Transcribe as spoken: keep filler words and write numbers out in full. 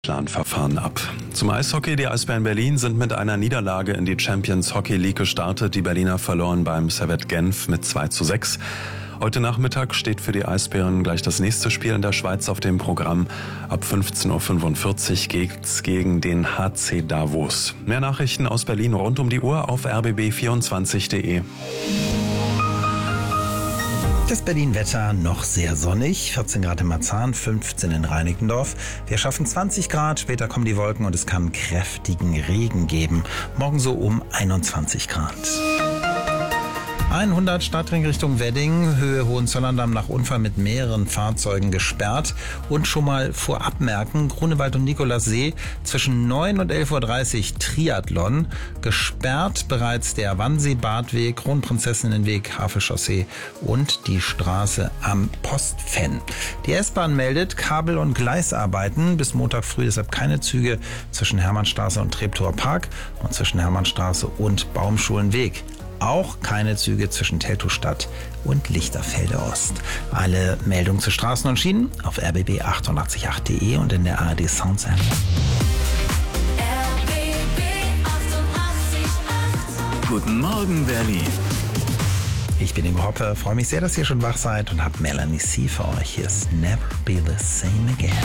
Planverfahren ab. Zum Eishockey. Die Eisbären Berlin sind mit einer Niederlage in die Champions Hockey League gestartet. Die Berliner verloren beim Servette Genf mit zwei zu sechs. Heute Nachmittag steht für die Eisbären gleich das nächste Spiel in der Schweiz auf dem Programm. Ab fünfzehn Uhr fünfundvierzig geht's gegen den H C Davos. Mehr Nachrichten aus Berlin rund um die Uhr auf r b b vierundzwanzig punkt de. Das Berlin-Wetter noch sehr sonnig, vierzehn Grad in Marzahn, fünfzehn in Reinickendorf. Wir schaffen zwanzig Grad, später kommen die Wolken und es kann kräftigen Regen geben. Morgen so um einundzwanzig Grad. hundert Stadtring Richtung Wedding, Höhe Hohenzollern-Damm nach Unfall mit mehreren Fahrzeugen gesperrt. Und schon mal vorab merken, Grunewald und Nikolassee zwischen neun und elf Uhr dreißig Triathlon. Gesperrt bereits der Wannsee-Badweg, Kronprinzessinnenweg, Havelchaussee und die Straße am Postfenn. Die S-Bahn meldet Kabel- und Gleisarbeiten bis Montag früh, deshalb keine Züge zwischen Hermannstraße und Treptower Park und zwischen Hermannstraße und Baumschulenweg. Auch keine Züge zwischen Teltowstadt und Lichterfelde Ost. Alle Meldungen zu Straßen und Schienen auf r b b achtundachtzig punkt acht punkt de und in der A R D Sounds App. Guten Morgen, Berlin. Ich bin Ingo Hoppe, freue mich sehr, dass ihr schon wach seid und habt Melanie C. für euch. Hier ist Never Be the Same Again.